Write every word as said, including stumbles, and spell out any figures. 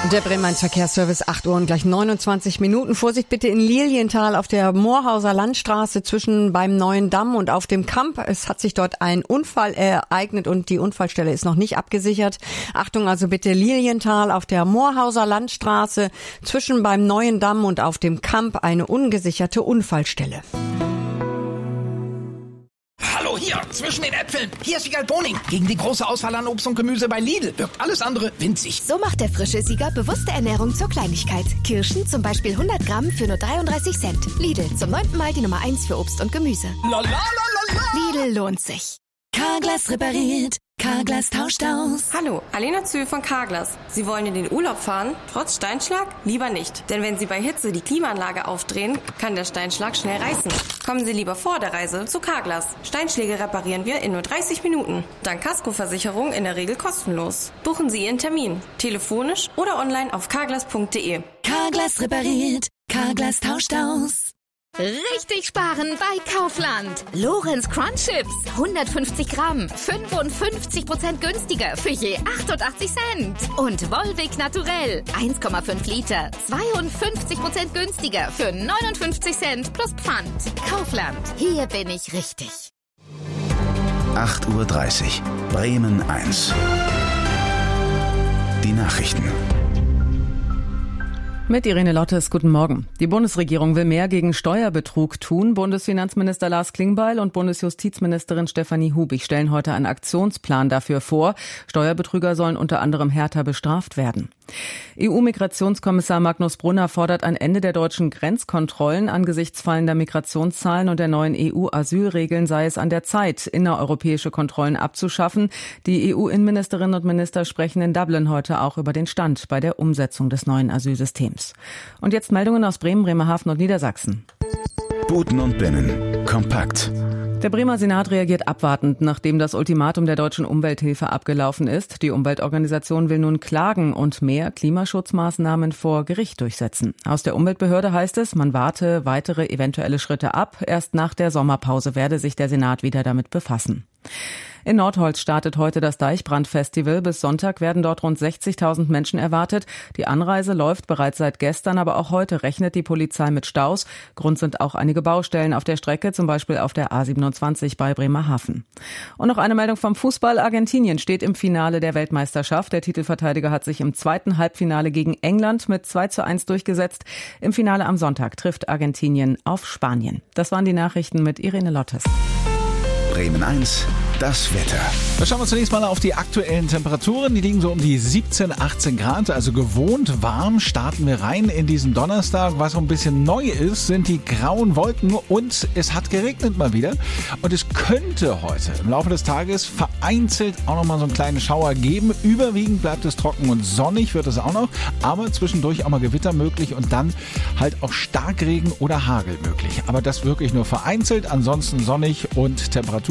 Der Bremen Verkehrsservice, acht Uhr und gleich neunundzwanzig Minuten. Vorsicht bitte in Lilienthal auf der Moorhauser Landstraße zwischen beim Neuen Damm und auf dem Kamp. Es hat sich dort ein Unfall ereignet und die Unfallstelle ist noch nicht abgesichert. Achtung also bitte Lilienthal auf der Moorhauser Landstraße zwischen beim Neuen Damm und auf dem Kamp eine ungesicherte Unfallstelle. Hallo, hier, zwischen den Äpfeln. Hier ist Siegal Boning. Gegen die große Auswahl an Obst und Gemüse bei Lidl wirkt alles andere winzig. So macht der frische Sieger bewusste Ernährung zur Kleinigkeit. Kirschen zum Beispiel hundert Gramm für nur dreiunddreißig Cent. Lidl, zum neunten Mal die Nummer eins für Obst und Gemüse. La, la, la, la, la. Lidl lohnt sich. Carglass repariert. Carglass tauscht aus. Hallo, Alena Zühl von Carglass. Sie wollen in den Urlaub fahren? Trotz Steinschlag? Lieber nicht. Denn wenn Sie bei Hitze die Klimaanlage aufdrehen, kann der Steinschlag schnell reißen. Kommen Sie lieber vor der Reise zu Carglass. Steinschläge reparieren wir in nur dreißig Minuten. Dank Kaskoversicherung in der Regel kostenlos. Buchen Sie Ihren Termin. Telefonisch oder online auf carglass punkt de. Carglass repariert. Carglass tauscht aus. Richtig sparen bei Kaufland. Lorenz Crunch Chips, hundertfünfzig Gramm, fünfundfünfzig Prozent günstiger für je achtundachtzig Cent. Und Volvic Naturell, eins Komma fünf Liter, zweiundfünfzig Prozent günstiger für neunundfünfzig Cent plus Pfand. Kaufland, hier bin ich richtig. acht Uhr dreißig, Bremen eins. Die Nachrichten. Mit Irene Lottes, guten Morgen. Die Bundesregierung will mehr gegen Steuerbetrug tun. Bundesfinanzminister Lars Klingbeil und Bundesjustizministerin Stefanie Hubig stellen heute einen Aktionsplan dafür vor. Steuerbetrüger sollen unter anderem härter bestraft werden. E U-Migrationskommissar Magnus Brunner fordert ein Ende der deutschen Grenzkontrollen. Angesichts fallender Migrationszahlen und der neuen E U-Asylregeln sei es an der Zeit, innereuropäische Kontrollen abzuschaffen. Die E U-Innenministerinnen und Minister sprechen in Dublin heute auch über den Stand bei der Umsetzung des neuen Asylsystems. Und jetzt Meldungen aus Bremen, Bremerhaven und Niedersachsen. Buten und Binnen. Kompakt. Der Bremer Senat reagiert abwartend, nachdem das Ultimatum der deutschen Umwelthilfe abgelaufen ist. Die Umweltorganisation will nun klagen und mehr Klimaschutzmaßnahmen vor Gericht durchsetzen. Aus der Umweltbehörde heißt es, man warte weitere eventuelle Schritte ab. Erst nach der Sommerpause werde sich der Senat wieder damit befassen. In Nordholz startet heute das Deichbrand-Festival. Bis Sonntag werden dort rund sechzigtausend Menschen erwartet. Die Anreise läuft bereits seit gestern, aber auch heute rechnet die Polizei mit Staus. Grund sind auch einige Baustellen auf der Strecke, zum Beispiel auf der A siebenundzwanzig bei Bremerhaven. Und noch eine Meldung vom Fußball. Argentinien steht im Finale der Weltmeisterschaft. Der Titelverteidiger hat sich im zweiten Halbfinale gegen England mit zwei zu eins durchgesetzt. Im Finale am Sonntag trifft Argentinien auf Spanien. Das waren die Nachrichten mit Irene Lottes. Bremen eins, das Wetter. Da schauen wir zunächst mal auf die aktuellen Temperaturen. Die liegen so um die siebzehn, achtzehn Grad, also gewohnt warm. Starten wir rein in diesen Donnerstag. Was so ein bisschen neu ist, sind die grauen Wolken und es hat geregnet mal wieder. Und es könnte heute im Laufe des Tages vereinzelt auch noch mal so einen kleinen Schauer geben. Überwiegend bleibt es trocken und sonnig wird es auch noch, aber zwischendurch auch mal Gewitter möglich und dann halt auch Starkregen oder Hagel möglich. Aber das wirklich nur vereinzelt, ansonsten sonnig und Temperatur